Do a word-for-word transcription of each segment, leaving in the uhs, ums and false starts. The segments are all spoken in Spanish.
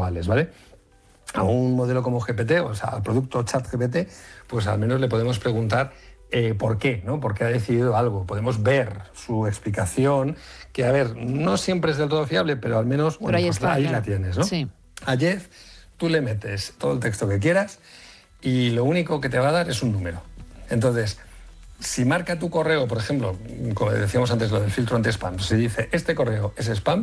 globales, ¿vale? A un modelo como G P T, o sea, al producto ChatGPT, pues al menos le podemos preguntar eh, por qué, ¿no? ¿Por qué ha decidido algo? Podemos ver su explicación, que, a ver, no siempre es del todo fiable, pero al menos, bueno, ahí, pues está, ahí claro. la tienes, ¿no? Sí. A Jeff, tú le metes todo el texto que quieras y lo único que te va a dar es un número. Entonces, si marca tu correo, por ejemplo, como decíamos antes, lo del filtro anti-spam, si dice, este correo es spam,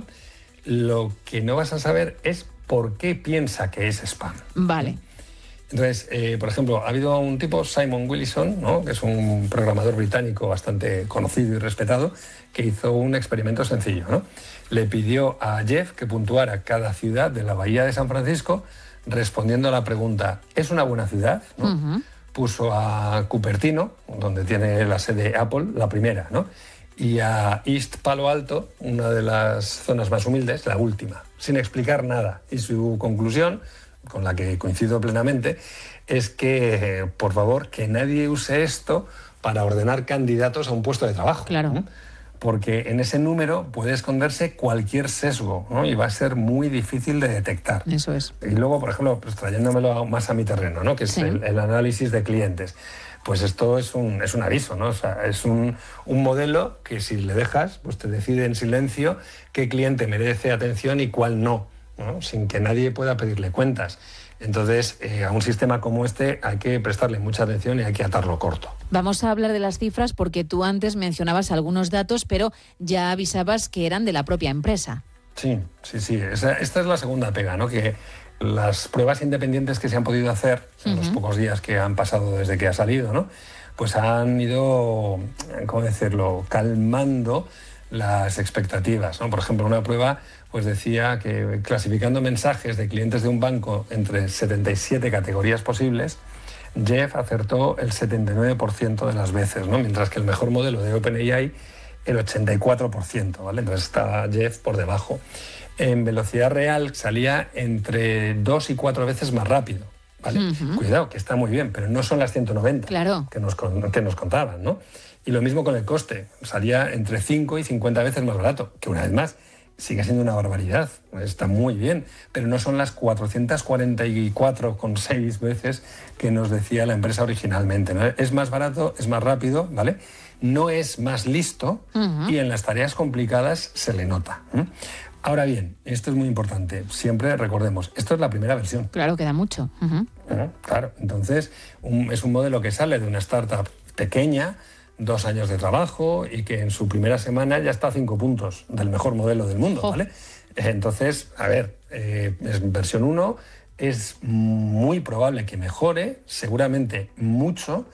lo que no vas a saber es por qué piensa que es spam. Vale. Entonces, eh, por ejemplo, ha habido un tipo, Simon Willison, ¿no?, que es un programador británico bastante conocido y respetado, que hizo un experimento sencillo, ¿no? Le pidió a Jeff que puntuara cada ciudad de la bahía de San Francisco respondiendo a la pregunta, ¿es una buena ciudad?, ¿no? Uh-huh. Puso a Cupertino, donde tiene la sede Apple, la primera, ¿no? Y a East Palo Alto, una de las zonas más humildes, la última, sin explicar nada. Y su conclusión, con la que coincido plenamente, es que, eh, por favor, que nadie use esto para ordenar candidatos a un puesto de trabajo. Claro. ¿no? Porque en ese número puede esconderse cualquier sesgo, ¿no? Y va a ser muy difícil de detectar. Eso es. Y luego, por ejemplo, pues, trayéndomelo más a mi terreno, ¿no?, que es sí. el, el análisis de clientes. Pues esto es un, es un aviso, ¿no? O sea, es un, un modelo que si le dejas, pues te decide en silencio qué cliente merece atención y cuál no, ¿no? Sin que nadie pueda pedirle cuentas. Entonces, eh, a un sistema como este hay que prestarle mucha atención y hay que atarlo corto. Vamos a hablar de las cifras porque tú antes mencionabas algunos datos, pero ya avisabas que eran de la propia empresa. Sí, sí, sí. Esa, esta es la segunda pega, ¿no? Que las pruebas independientes que se han podido hacer en uh-huh. los pocos días que han pasado desde que ha salido, ¿no?, pues han ido, ¿cómo decirlo?, calmando las expectativas, ¿no? Por ejemplo, una prueba pues decía que clasificando mensajes de clientes de un banco entre setenta y siete categorías posibles, Jeff acertó el setenta y nueve por ciento de las veces, ¿no?, mientras que el mejor modelo de OpenAI el ochenta y cuatro por ciento, ¿vale? Entonces estaba Jeff por debajo. En velocidad real salía entre dos y cuatro veces más rápido, ¿vale? Uh-huh. Cuidado, que está muy bien, pero no son las ciento noventa claro. que, nos, que nos contaban, ¿no? Y lo mismo con el coste, salía entre cinco y cincuenta veces más barato, que una vez más sigue siendo una barbaridad, está muy bien, pero no son las cuatrocientas cuarenta y cuatro coma seis veces que nos decía la empresa originalmente, ¿no? Es más barato, es más rápido, ¿vale? No es más listo uh-huh. y en las tareas complicadas se le nota. ¿eh? Ahora bien, esto es muy importante, siempre recordemos, esto es la primera versión. Claro, queda mucho. Uh-huh. ¿Eh? Claro, entonces un, es un modelo que sale de una startup pequeña, dos años de trabajo y que en su primera semana ya está a cinco puntos del mejor modelo del mundo, oh. ¿vale? Entonces, a ver, eh, es versión uno, es muy probable que mejore, seguramente mucho,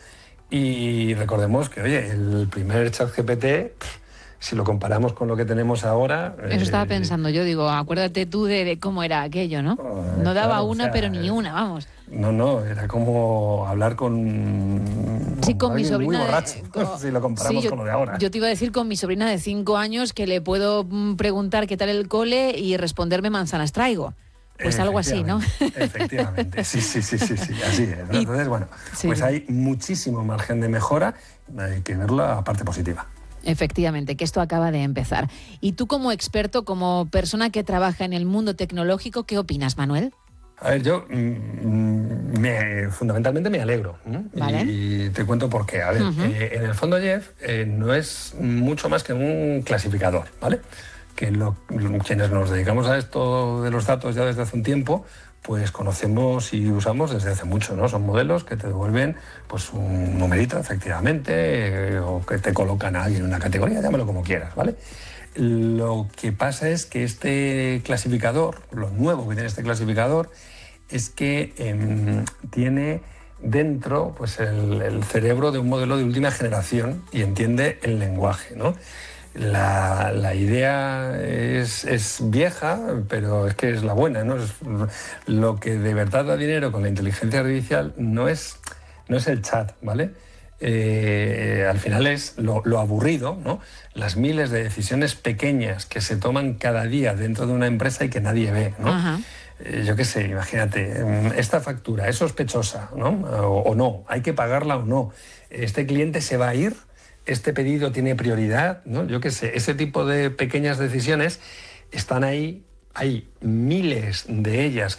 y recordemos que, oye, el primer ChatGPT, si lo comparamos con lo que tenemos ahora... Eso eh, estaba pensando yo, digo, acuérdate tú de, de cómo era aquello, ¿no? Eh, no daba claro, una, o sea, pero ni una, vamos. No, no, era como hablar con... Sí, con mi sobrina... Muy borracho, de, con, si lo comparamos sí, yo, con lo de ahora. Yo te iba a decir con mi sobrina de cinco años que le puedo preguntar qué tal el cole y responderme manzanas traigo. Pues algo así, ¿no? Efectivamente, sí, sí, sí, sí, sí, así es. ¿no? Entonces, bueno, sí. pues hay muchísimo margen de mejora, hay que verlo a la parte positiva. Efectivamente, que esto acaba de empezar. Y tú como experto, como persona que trabaja en el mundo tecnológico, ¿qué opinas, Manuel? A ver, yo mm, me, fundamentalmente me alegro. ¿eh? ¿Vale? Y te cuento por qué. A ver, uh-huh. eh, en el fondo Jeff eh, no es mucho más que un clasificador, ¿vale? Que lo, quienes nos dedicamos a esto de los datos ya desde hace un tiempo, pues conocemos y usamos desde hace mucho, ¿no? Son modelos que te devuelven pues un numerito, efectivamente, eh, o que te colocan a alguien en una categoría, llámalo como quieras, ¿vale? Lo que pasa es que este clasificador, lo nuevo que tiene este clasificador, es que eh, tiene dentro pues el, el cerebro de un modelo de última generación y entiende el lenguaje, ¿no? La, la idea es, es vieja, pero es que es la buena, ¿no? Es, lo que de verdad da dinero con la inteligencia artificial no es, no es el chat, ¿vale? Eh, al final es lo, lo aburrido, ¿no? Las miles de decisiones pequeñas que se toman cada día dentro de una empresa y que nadie ve, ¿no? Ajá. Eh, yo qué sé, imagínate, esta factura es sospechosa, ¿no? O, o no, hay que pagarla o no. Este cliente se va a ir, este pedido tiene prioridad, ¿no? Yo qué sé, ese tipo de pequeñas decisiones están ahí, hay miles de ellas